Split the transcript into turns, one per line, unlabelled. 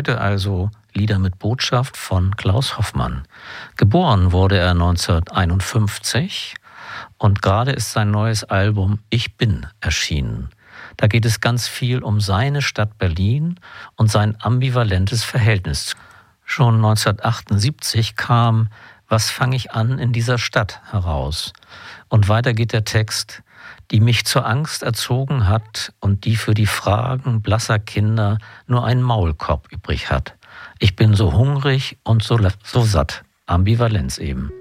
Heute also Lieder mit Botschaft von Klaus Hoffmann. Geboren wurde er 1951 und gerade ist sein neues Album Ich bin erschienen. Da geht es ganz viel um seine Stadt Berlin und sein ambivalentes Verhältnis. Schon 1978 kam Was fange ich an in dieser Stadt heraus. Und weiter geht der Text, die mich zur Angst erzogen hat und die für die Fragen blasser Kinder nur einen Maulkorb übrig hat. Ich bin so hungrig und so satt. Ambivalenz eben.